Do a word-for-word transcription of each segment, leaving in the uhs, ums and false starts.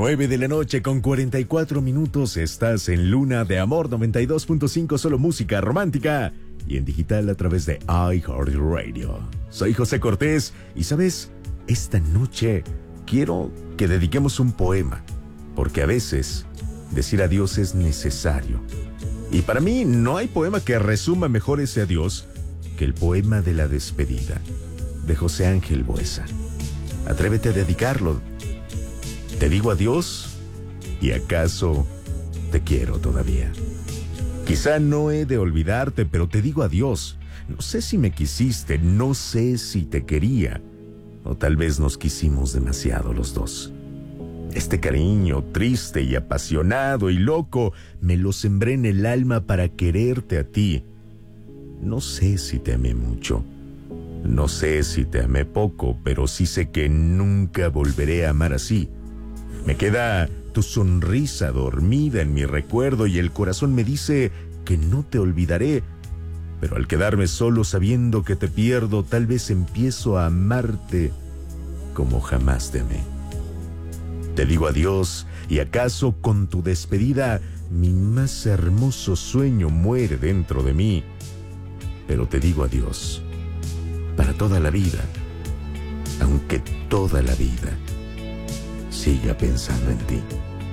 Nueve de la noche con cuarenta y cuatro minutos. Estás en Luna de Amor noventa y dos punto cinco, solo música romántica y en digital a través de iHeartRadio. Soy José Cortés y sabes, esta noche quiero que dediquemos un poema, porque a veces decir adiós es necesario. Y para mí no hay poema que resuma mejor ese adiós que el poema de la despedida de José Ángel Buesa. Atrévete a dedicarlo. Te digo adiós y acaso te quiero todavía. Quizá no he de olvidarte, pero te digo adiós. No sé si me quisiste, no sé si te quería, o tal vez nos quisimos demasiado los dos. Este cariño triste y apasionado y loco me lo sembré en el alma para quererte a ti. No sé si te amé mucho, no sé si te amé poco, pero sí sé que nunca volveré a amar así. Me queda tu sonrisa dormida en mi recuerdo y el corazón me dice que no te olvidaré. Pero al quedarme solo sabiendo que te pierdo, tal vez empiezo a amarte como jamás te amé. Te digo adiós y acaso con tu despedida mi más hermoso sueño muere dentro de mí. Pero te digo adiós para toda la vida, aunque toda la vida siga pensando en ti.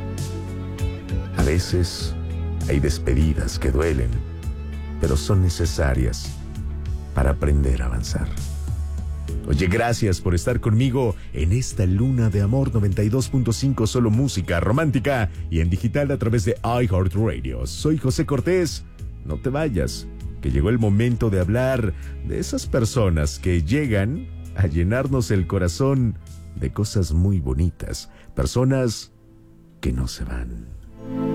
A veces hay despedidas que duelen, pero son necesarias para aprender a avanzar. Oye, gracias por estar conmigo en esta Luna de Amor noventa y dos punto cinco, solo música romántica y en digital a través de iHeartRadio. Soy José Cortés. No te vayas, que llegó el momento de hablar de esas personas que llegan a llenarnos el corazón de cosas muy bonitas, personas que no se van.